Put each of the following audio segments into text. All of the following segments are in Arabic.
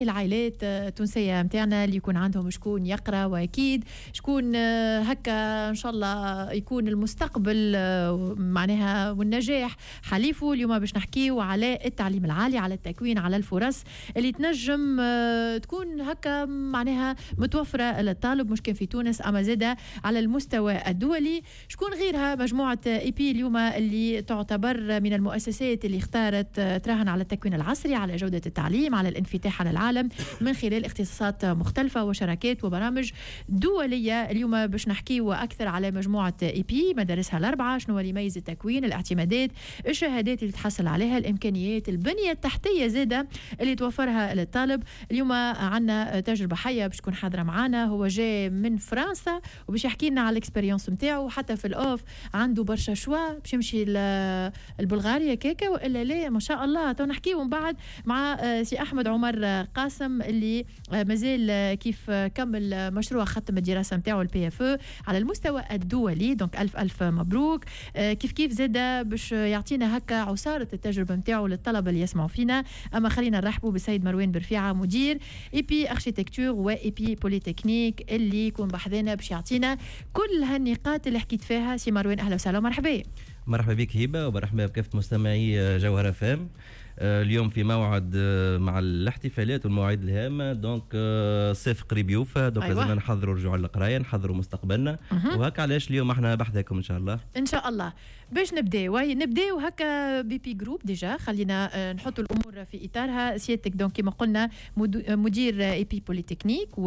العائلات التونسية متاعنا اللي يكون عندهم شكون يقرأ، وأكيد شكون هكا إن شاء الله يكون المستقبل معناها والنجاح حليفه. اليوم باش نحكيو على التعليم العالي، على التكوين، على الفرص اللي تنجم تكون هكا معناها متوفرة للطالب، مش كان في تونس أما زادة على المستوى الدولي. شكون غيرها مجموعة اي بي اليوم اللي تعتبر من المؤسسات اللي اختارت تراهن على التكوين العصري، على جودة التعليم، على الانفتاح على العالم من خلال اختصاصات مختلفة وشراكات وبرامج دولية. اليوم باش نحكيو أكثر على مجموعة اي بي، مدارسها الأربعة، شنو اللي يميز التكوين، الاعتمادات، الشهادات اللي تحصل عليها، الإمكانيات، البنية التحتية زادة اللي توفرها للطالب. اليوم عندنا تجربة حية باش تكون حاضرة معنا، هو جاي من فرنسا وباش يحكي لنا على الاكسبيريونس نتاعو. حتى في الأوف عنده برشا شوا باش يمشي لبلغاريا كيكا وإلا لا ما شاء الله. تو نحكيو من بعد مع سي أحمد عمر قاسم اللي مازال كيف كمل مشروع ختم الدراسة نتاعو البي اف او على المستوى الدولي، دونك ألف مبروك. كيف زاد باش يعطينا هكا عصارة التجربة نتاعو للطلبة اللي يسمعوا فينا. أما خلينا نرحبوا بالسيد مروان برفيعة، مدير اي بي اركيتكتور واي بي بوليتكنيك، اللي يكون بحذنا باش يعطينا كل هالنقاط اللي حكيت فيها. سي مروان أهلا وسهلا ومرحبا. مرحبا بك هبة، ومرحبا بكافة مستمعي جوهرة فام. اليوم في موعد مع الاحتفالات والمواعيد الهامة، دونك الصيف قريب يوفى، دونك أيوة. لازم نحضروا رجوع القراية، نحضروا مستقبلنا. وهكا علاش اليوم احنا بحذاكم ان شاء الله. ان شاء الله. باش نبداو هكا بي بي جروب. ديجا خلينا نحطوا الامور في اطارها. سيادتك دونك كما قلنا مدير اي بي بوليتكنيك و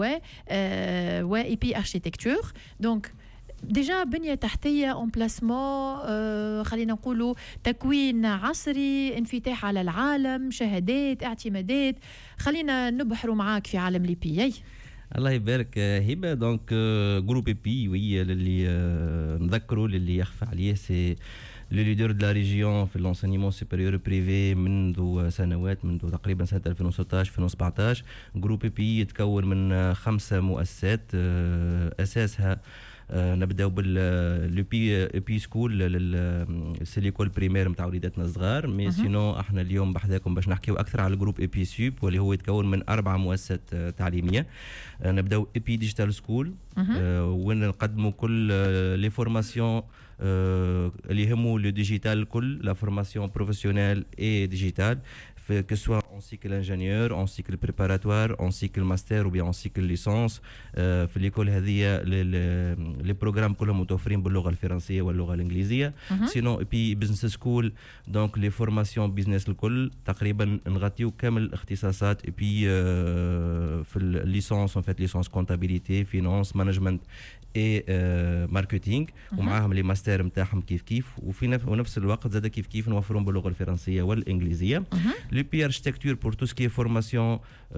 اي بي اركيتكتور، دونك ديجا بنية تحتية امبلاسمون، خلينا نقولوا تكوين عصري، انفتاح على العالم، شهادات، اعتمادات. خلينا نبحروا معاك في عالم لي بي. الله يبارك هبه. دونك جروب اي بي وي اللي نذكروا اللي يخفى عليه، سي لو ليدر دو لا ريجيون في لونسينيمون سوبيريور بريفي منذ سنوات، منذ تقريبا سنه 2016 2017. جروب اي بي يتكون من 5 مؤسسات اساسها نبداو بال بي سكول، سي ليكول بريمير نتاع وليداتنا الصغار. مي سينو احنا اليوم بحذاكم باش نحكيو اكثر على الجروب اي بي سوب، واللي هو يتكون من 4 مؤسسات تعليميه. نبداو اي بي ديجيتال سكول، وين نقدموا كل لي فورماسيون اللي يهموا لو ديجيتال الكل، لا فورماسيون بروفيسيونيل اي ديجيتال، que ce soit en cycle ingénieur, en cycle préparatoire, en cycle master ou bien en cycle licence. في l'école هذه les programmes كلهم متوفرين باللغة الفرنسية واللغة الإنجليزية. sinon et puis business school، donc les formations business الكل تقريبا نغطيو كامل الاختصاصات. et puis في الليسانس en fait licence comptabilité, finance, management اي ماركتينغ، ومعاهم لي ماستر نتاعهم كيف وفي ونفس الوقت زاد كيف نوفرهم باللغه الفرنسيه والانجليزيه. لي بي اركيتكتور بور تو سكي فورماسيون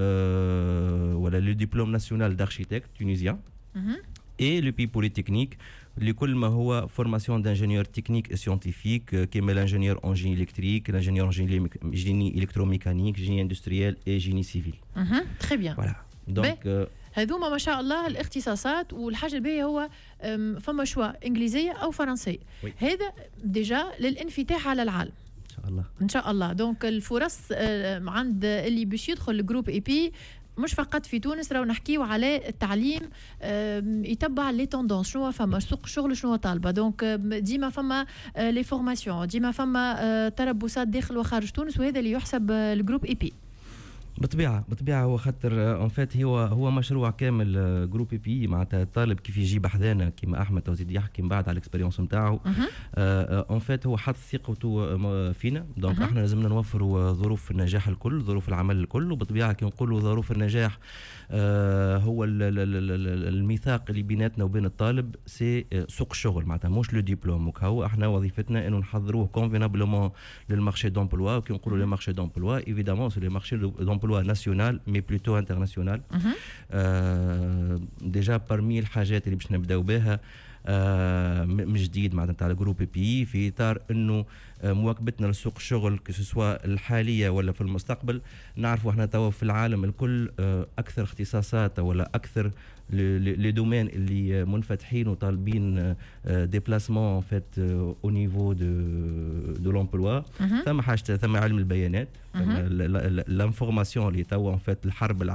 ولا لو ديبلوم ناسيونال داركيتكت تونيزيان. et le pays polytechnique لكل ما هو formation d'ingénieur technique et scientifique كما l'ingénieur en génie électrique, l'ingénieur en génie électromécanique, génie industriel et génie civil. Très bien. Voilà. Donc هذوما ما شاء الله الاختصاصات. والحاجه الباهيه هو فما شوا انجليزيه او فرنسيه. هذا ديجا للانفتاح على العالم ان شاء الله. ان شاء الله. دونك الفرص عند اللي باش يدخل الجروب اي بي مش فقط في تونس، راهو نحكيو على التعليم يتبع لي توندونس، شنو فما سوق الشغل شنو طالبه. دونك ديما فما لي فورماسيون، ديما فما تربصات داخل وخارج تونس، وهذا اللي يحسب الجروب اي بي. بالطبيعه هو خاطر اون فات هو مشروع كامل جروب اي بي، معناتها الطالب كيف يجي بحذانا كيما احمد توزيد يحكي من بعد على الاكسبيريونس نتاعو. اون فات هو حط ثقته فينا، دونك احنا لازمنا نوفروا ظروف النجاح الكل، ظروف العمل الكل. وبالطبيعه كي نقولوا ظروف النجاح هو الميثاق اللي بيناتنا وبين الطالب سي سوق الشغل، معناتها مش لو ديبلوم. وكهو احنا وظيفتنا انه نحضروه كونفينابلومون للمارشي دومبلوا. وكي نقولوا لي مارشي دومبلوا ايفيدامون سي لي مارشي دومبلوا national mais plutôt international. déjà parmi الحاجات اللي باش نبداو بها من جديد معناتها تاع الجروب بي في اطار انه مواكبتنا لسوق الشغل سواء الحاليه ولا في المستقبل. نعرفوا احنا توا في العالم الكل اكثر اختصاصات ولا اكثر لي دومين اللي منفتحين وطالبين ديبلاسمون فيت او نيفو دو لومبلوا. ثم حاجه ثم علم البيانات، لانفورماسيون اللي توا فيت الحرب